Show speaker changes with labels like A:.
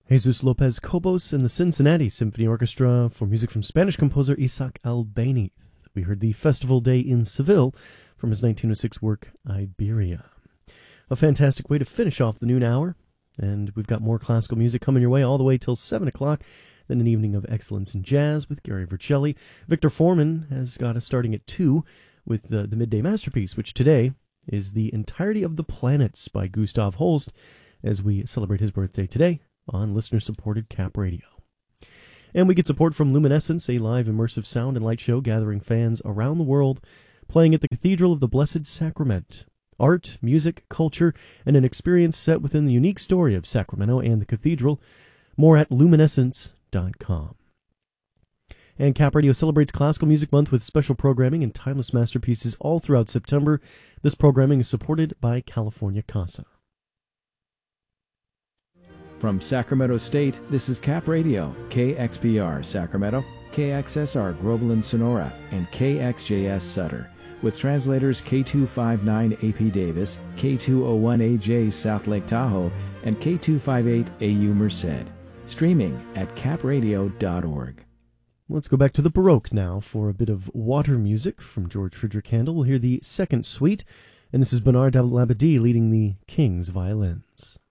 A: Jesus Lopez Cobos and the Cincinnati Symphony Orchestra for music from Spanish composer Isaac Albéniz. We heard the Festival Day in Seville from his 1906 work, Iberia. A fantastic way to finish off the noon hour, and we've got more classical music coming your way all the way till 7 o'clock, then an evening of excellence in jazz with Gary Vercelli. Victor Foreman has got us starting at 2 with the midday masterpiece, which today is The Entirety of the Planets by Gustav Holst, as we celebrate his birthday today on listener-supported Cap Radio. And we get support from Luminescence, a live immersive sound and light show gathering fans around the world, playing at the Cathedral of the Blessed Sacrament. Art, music, culture, and an experience set within the unique story of Sacramento and the cathedral. More at luminescence.com. And Cap Radio celebrates Classical Music Month with special programming and timeless masterpieces all throughout September. This programming is supported by California Casa.
B: From Sacramento State, this is Cap Radio, KXPR Sacramento, KXSR Groveland Sonora, and KXJS Sutter, with translators K259 AP Davis, K201AJ South Lake Tahoe, and K258 AU Merced. Streaming at capradio.org.
A: Let's go back to the Baroque now for a bit of water music from George Frideric Handel. We'll hear the second suite, and this is Bernard Labadie leading the King's Violins.